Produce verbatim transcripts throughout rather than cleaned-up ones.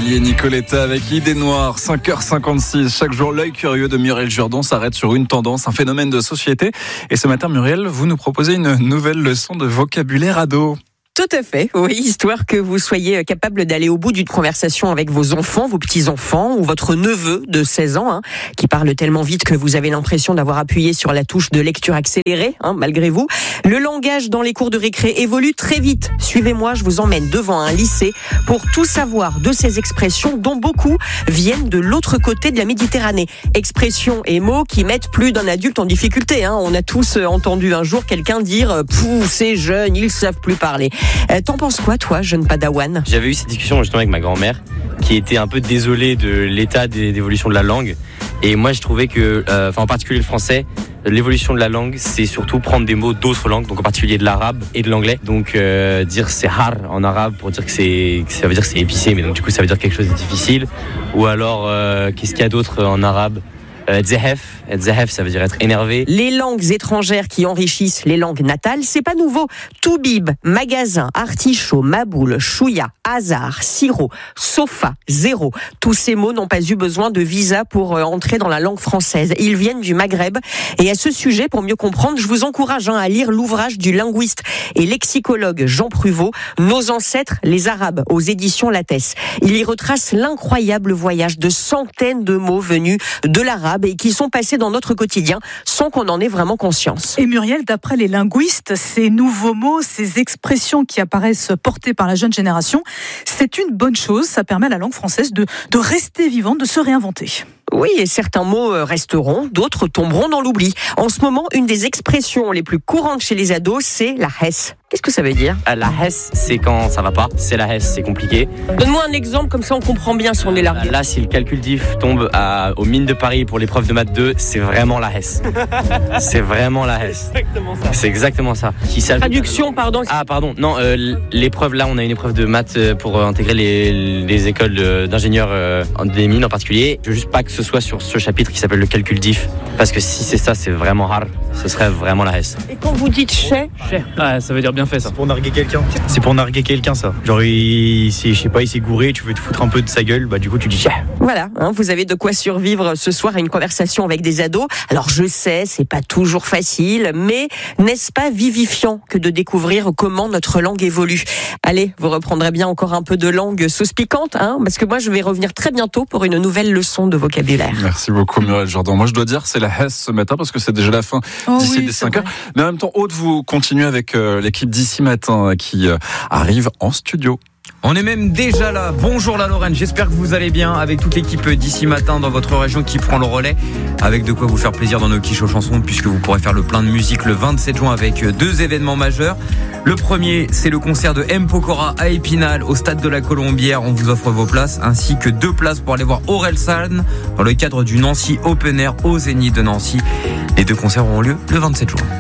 Olivier Nicoletta avec Idée Noire, cinq heures cinquante-six. Chaque jour, l'œil curieux de Muriel Jourdan s'arrête sur une tendance, un phénomène de société. Et ce matin, Muriel, vous nous proposez une nouvelle leçon de vocabulaire ado. Tout à fait, oui, histoire que vous soyez capable d'aller au bout d'une conversation avec vos enfants, vos petits-enfants ou votre neveu de seize ans, hein, qui parle tellement vite que vous avez l'impression d'avoir appuyé sur la touche de lecture accélérée, hein, malgré vous. Le langage dans les cours de récré évolue très vite. Suivez-moi, je vous emmène devant un lycée pour tout savoir de ces expressions dont beaucoup viennent de l'autre côté de la Méditerranée. Expressions et mots qui mettent plus d'un adulte en difficulté, hein. On a tous entendu un jour quelqu'un dire « Pouh, ces jeunes, ils savent plus parler ». Euh, t'en penses quoi, toi, jeune padawan ? J'avais eu cette discussion justement avec ma grand-mère, qui était un peu désolée de l'état d'évolution de la langue. Et moi, je trouvais que, euh, enfin en particulier le français, l'évolution de la langue, c'est surtout prendre des mots d'autres langues, donc en particulier de l'arabe et de l'anglais. Donc euh, dire c'est har en arabe pour dire que c'est, que ça veut dire que c'est épicé, mais donc du coup ça veut dire quelque chose de difficile. Ou alors euh, qu'est-ce qu'il y a d'autre en arabe ? Zehef, Zehef, ça veut dire être énervé. Les langues étrangères qui enrichissent les langues natales, c'est pas nouveau. Toubib, magasin, artichaut, maboule, chouïa, hasard, sirop, sofa, zéro. Tous ces mots n'ont pas eu besoin de visa pour entrer dans la langue française. Ils viennent du Maghreb. Et à ce sujet, pour mieux comprendre, je vous encourage hein, à lire l'ouvrage du linguiste et lexicologue Jean Pruvot, Nos ancêtres, les Arabes, aux éditions Lattès. Il y retrace l'incroyable voyage de centaines de mots venus de l'arabe et qui sont passés dans notre quotidien sans qu'on en ait vraiment conscience. Et Muriel, d'après les linguistes, ces nouveaux mots, ces expressions qui apparaissent portées par la jeune génération, c'est une bonne chose. Ça permet à la langue française de, de rester vivante, de se réinventer. Oui, et certains mots resteront, d'autres tomberont dans l'oubli. En ce moment, une des expressions les plus courantes chez les ados, c'est la hesse. Qu'est-ce que ça veut dire ? La hesse, c'est quand ça va pas. C'est la hesse, c'est compliqué. Donne-moi un exemple, comme ça on comprend bien si on est largué. Là, si le calcul diff tombe à, aux mines de Paris pour l'épreuve de maths deux, c'est vraiment la hesse. C'est vraiment la hesse. C'est exactement ça. C'est exactement ça. Qui Traduction, pardon. Ah, pardon. Non, euh, l'épreuve, là, on a une épreuve de maths pour intégrer les, les écoles d'ingénieurs euh, des mines en particulier. Je veux juste pas que ce soit sur ce chapitre qui s'appelle le calcul diff. Parce que si c'est ça, c'est vraiment hard. Ce serait vraiment la hesse. Et quand vous dites chais, ah, ça veut dire bien fait ça. C'est pour narguer quelqu'un. C'est pour narguer quelqu'un ça. Genre il, il je sais pas, il s'est gouré, tu veux te foutre un peu de sa gueule, bah du coup tu dis chais. Voilà, hein, vous avez de quoi survivre ce soir à une conversation avec des ados. Alors je sais, c'est pas toujours facile, mais n'est-ce pas vivifiant que de découvrir comment notre langue évolue ? Allez, vous reprendrez bien encore un peu de langue sauce piquante, hein, parce que moi je vais revenir très bientôt pour une nouvelle leçon de vocabulaire. Merci beaucoup Muriel Jourdan. Moi je dois dire c'est la hesse ce matin parce que c'est déjà la fin oh d'ici oui, des cinq heures. Mais en même temps, Aude, vous continuez avec euh, l'équipe d'ici matin qui euh, arrive en studio. On est même déjà là. Bonjour la Lorraine, j'espère que vous allez bien avec toute l'équipe d'ici matin dans votre région qui prend le relais, avec de quoi vous faire plaisir dans nos quiches aux chansons puisque vous pourrez faire le plein de musique le vingt-sept juin avec deux événements majeurs. Le premier, c'est le concert de M. Pokora à Épinal au stade de la Colombière. On vous offre vos places ainsi que deux places pour aller voir Orelsan dans le cadre du Nancy Open Air au Zénith de Nancy. Les deux concerts auront lieu le vingt-sept juin.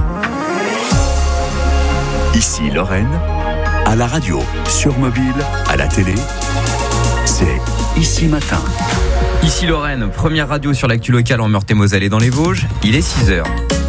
Ici Lorraine, à la radio, sur mobile, à la télé, c'est Ici Matin. Ici Lorraine, première radio sur l'actu locale en Meurthe-et-Moselle et dans les Vosges, il est six heures.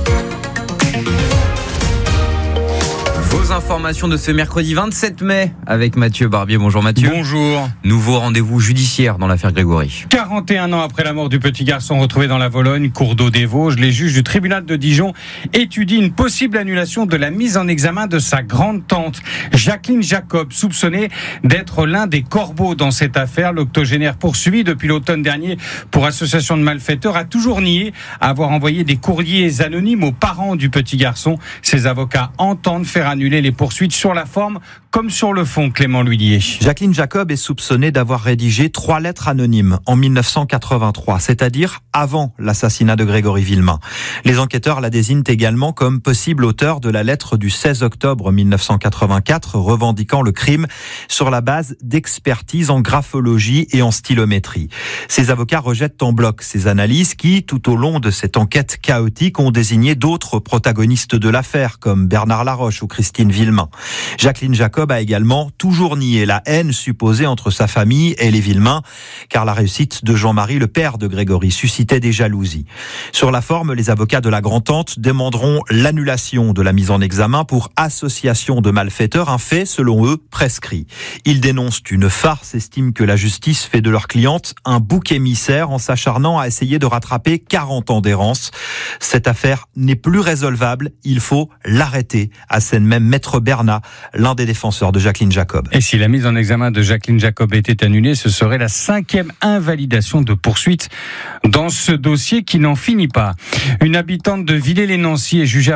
Vos informations de ce mercredi vingt-sept mai avec Mathieu Barbier. Bonjour Mathieu. Bonjour. Nouveau rendez-vous judiciaire dans l'affaire Grégory. quarante et un ans après la mort du petit garçon retrouvé dans la Vologne, cours d'eau des Vosges, les juges du tribunal de Dijon étudient une possible annulation de la mise en examen de sa grande-tante, Jacqueline Jacob, soupçonnée d'être l'un des corbeaux dans cette affaire. L'octogénaire poursuivi depuis l'automne dernier pour association de malfaiteurs a toujours nié avoir envoyé des courriers anonymes aux parents du petit garçon. Ses avocats entendent faire annuler les poursuites sur la forme comme sur le fond, Clément Lhuillier. Jacqueline Jacob est soupçonnée d'avoir rédigé trois lettres anonymes en dix-neuf cent quatre-vingt-trois, c'est-à-dire avant l'assassinat de Grégory Villemain. Les enquêteurs la désignent également comme possible auteur de la lettre du seize octobre dix-neuf cent quatre-vingt-quatre revendiquant le crime sur la base d'expertise en graphologie et en stylométrie. Ses avocats rejettent en bloc ces analyses qui, tout au long de cette enquête chaotique, ont désigné d'autres protagonistes de l'affaire comme Bernard Laroche ou Christine Villemain. Jacqueline Jacob Jacob a également toujours nié la haine supposée entre sa famille et les Villemains, car la réussite de Jean-Marie, le père de Grégory, suscitait des jalousies. Sur la forme, les avocats de la grand-tante demanderont l'annulation de la mise en examen pour association de malfaiteurs, un fait, selon eux, prescrit. Ils dénoncent une farce, estiment que la justice fait de leur cliente un bouc émissaire en s'acharnant à essayer de rattraper quarante ans d'errance. Cette affaire n'est plus résolvable, il faut l'arrêter, assène même Maître Bernat, l'un des défenseurs de Jacqueline Jacob. Et si la mise en examen de Jacqueline Jacob était annulée, ce serait la cinquième invalidation de poursuite dans ce dossier qui n'en finit pas. Une habitante de Villers-les-Nancy est jugée